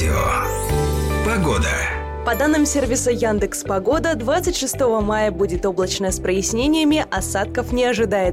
Радио. Погода. По данным сервиса Яндекс.Погода, 26 мая будет облачно с прояснениями, осадков не ожидается.